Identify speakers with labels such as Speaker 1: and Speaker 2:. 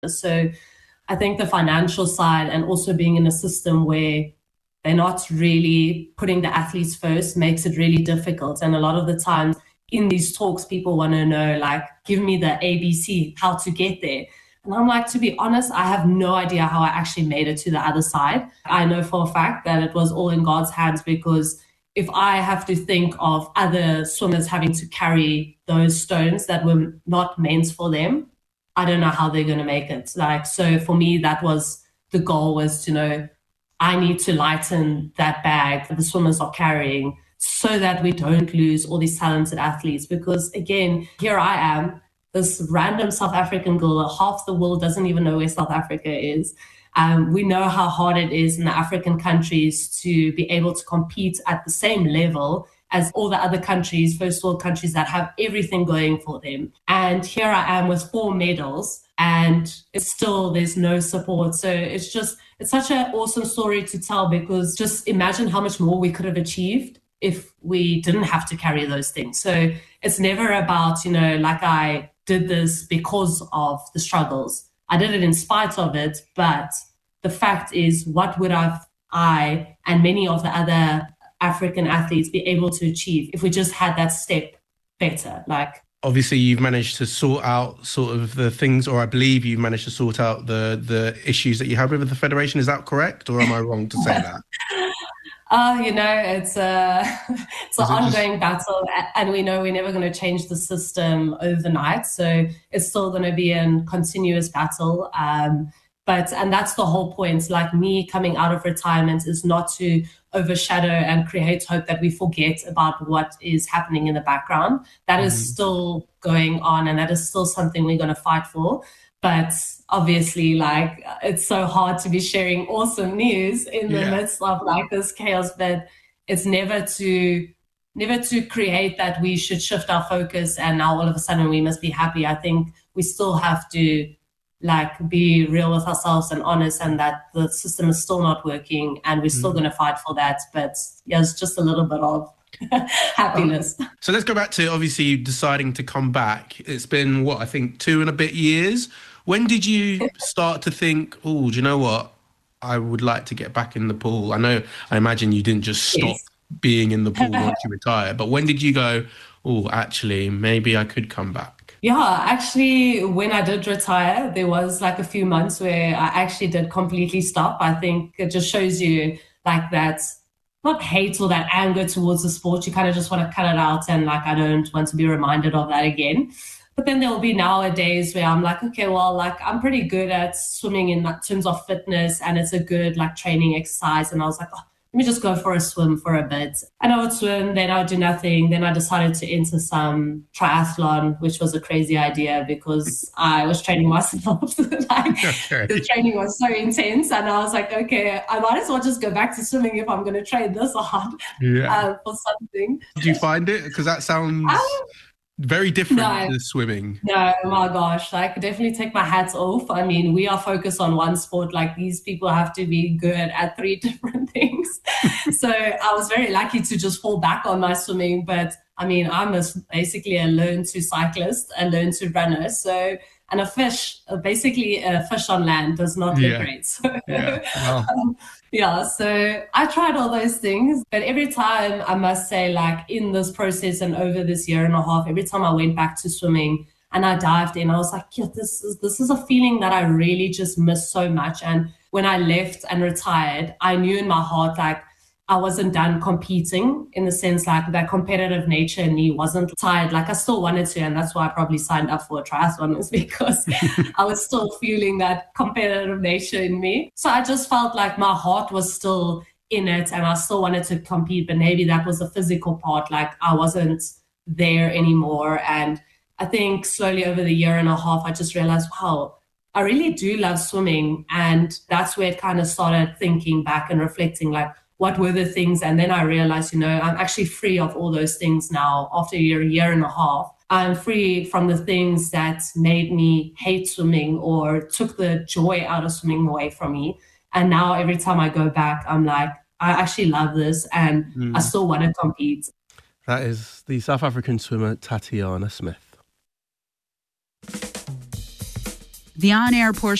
Speaker 1: So I think the financial side and also being in a system where they're not really putting the athletes first makes it really difficult. And a lot of the time in these talks, people want to know, like, give me the ABC, how to get there. And I'm like, to be honest, I have no idea how I actually made it to the other side. I know for a fact that it was all in God's hands, because if I have to think of other swimmers having to carry those stones that were not meant for them, I don't know how they're going to make it. Like, so for me, that was the goal, was to know I need to lighten that bag that the swimmers are carrying so that we don't lose all these talented athletes. Because again, here I am, this random South African girl, half the world doesn't even know where South Africa is. We know how hard it is in the African countries to be able to compete at the same level as all the other countries, first world countries that have everything going for them. And here I am with 4 medals, and it's still, there's no support. So it's such an awesome story to tell, because just imagine how much more we could have achieved if we didn't have to carry those things. So it's never about, like, I did this because of the struggles. I did it in spite of it, but the fact is, what would I and many of the other African athletes be able to achieve if we just had that step better? Like,
Speaker 2: obviously you've managed to sort out sort of the things, or I believe you've managed to sort out the issues that you have with the federation. Is that correct, or am I wrong to say that?
Speaker 1: It's it's an ongoing battle, and we know we're never going to change the system overnight. So it's still going to be a continuous battle. And that's the whole point. Like, me coming out of retirement is not to overshadow and create hope that we forget about what is happening in the background. That is still going on, and that is still something we're going to fight for. But obviously, like, it's so hard to be sharing awesome news in the midst of like this chaos, but it's never to create that we should shift our focus and now all of a sudden we must be happy. I think we still have to, like, be real with ourselves and honest, and that the system is still not working, and we're still going to fight for that. But yeah, it's just a little bit of happiness.
Speaker 2: So let's go back to obviously deciding to come back. It's been, I think 2 and a bit years. When did you start to think, oh, do you know what? I would like to get back in the pool. I imagine you didn't just stop being in the pool once you retired, but when did you go, oh, actually, maybe I could come back?
Speaker 1: Yeah, actually, when I did retire, there was like a few months where I actually did completely stop. I think it just shows you, like, that, not hate or that anger towards the sport. You kind of just want to cut it out, and like, I don't want to be reminded of that again. But then there will be nowadays where I'm like, okay, well, like, I'm pretty good at swimming in terms of fitness, and it's a good like training exercise. And I was like, oh, let me just go for a swim for a bit. And I would swim, then I would do nothing. Then I decided to enter some triathlon, which was a crazy idea because I was training myself. The training was so intense. And I was like, okay, I might as well just go back to swimming if I'm going to train this hard for something.
Speaker 2: Did you find it? Because that sounds very different to swimming.
Speaker 1: No, oh my gosh, like, definitely take my hats off. I mean, we are focused on one sport. Like, these people have to be good at 3 different things. So I was very lucky to just fall back on my swimming. But I mean, I'm basically a learn-to cyclist, a learn-to runner. So, and basically a fish on land does not look great. So, so I tried all those things, but every time, I must say, like, in this process and over this year and a half, every time I went back to swimming and I dived in, I was like, yeah, this is a feeling that I really just miss so much. And when I left and retired, I knew in my heart, like, I wasn't done competing, in the sense, like, that competitive nature in me wasn't tired. Like, I still wanted to, and that's why I probably signed up for a triathlon, was because I was still feeling that competitive nature in me. So I just felt like my heart was still in it and I still wanted to compete, but maybe that was the physical part. Like, I wasn't there anymore. And I think slowly over the year and a half, I just realized, wow, I really do love swimming. And that's where it kind of started thinking back and reflecting, like, what were the things? And then I realized, I'm actually free of all those things now. After a year and a half, I'm free from the things that made me hate swimming or took the joy out of swimming away from me. And now every time I go back, I'm like, I actually love this and I still want to compete.
Speaker 3: That is the South African swimmer, Tatiana Smith. The on-air portion